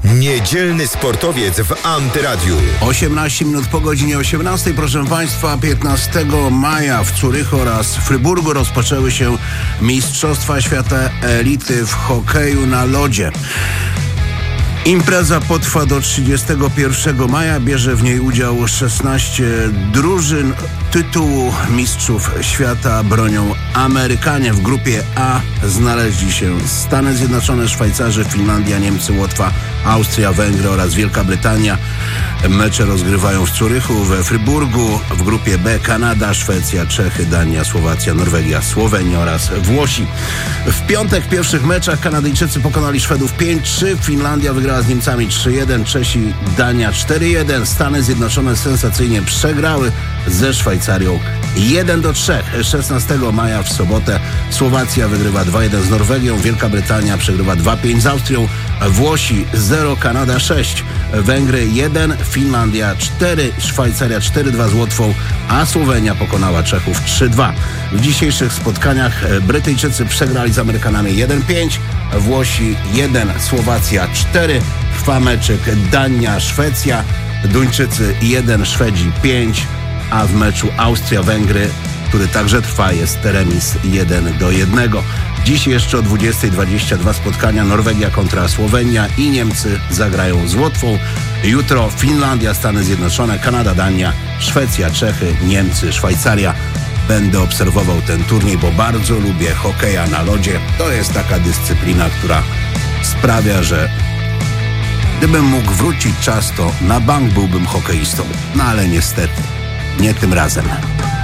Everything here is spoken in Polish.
Niedzielny sportowiec w Antyradiu. 18 minut po godzinie 18, proszę Państwa, 15 maja w Zurychu oraz Fryburgu rozpoczęły się Mistrzostwa Świata Elity w hokeju na lodzie. Impreza potrwa do 31 maja. Bierze w niej udział 16 drużyn. Tytułu Mistrzów Świata bronią Amerykanie. W grupie A znaleźli się Stany Zjednoczone, Szwajcarzy, Finlandia, Niemcy, Łotwa, Austria, Węgry oraz Wielka Brytania. Mecze rozgrywają w Zurychu, we Fryburgu. W grupie B Kanada, Szwecja, Czechy, Dania, Słowacja, Norwegia, Słowenia oraz Włosi. W piątek w pierwszych meczach Kanadyjczycy pokonali Szwedów 5-3, Finlandia wygrała z Niemcami 3-1, Czesi, Dania 4-1, Stany Zjednoczone sensacyjnie przegrały ze Szwajcarią 1-3. 16 maja w sobotę Słowacja wygrywa 2-1 z Norwegią, Wielka Brytania przegrywa 2-5 z Austrią, Włosi 0, Kanada 6, Węgry 1, Finlandia 4, Szwajcaria 4-2 z Łotwą, a Słowenia pokonała Czechów 3-2. W dzisiejszych spotkaniach Brytyjczycy przegrali z Amerykanami 1-5, Włosi 1, Słowacja 4, trwa meczyk Dania-Szwecja, Duńczycy 1, Szwedzi 5, a w meczu Austria-Węgry, który także trwa, jest remis 1-1. Dziś jeszcze o 20:22 spotkania Norwegia kontra Słowenia i Niemcy zagrają z Łotwą. Jutro Finlandia, Stany Zjednoczone, Kanada, Dania, Szwecja, Czechy, Niemcy, Szwajcaria. Będę obserwował ten turniej, bo bardzo lubię hokeja na lodzie. To jest taka dyscyplina, która sprawia, że gdybym mógł wrócić czas, to na bank byłbym hokeistą. No ale niestety nie tym razem.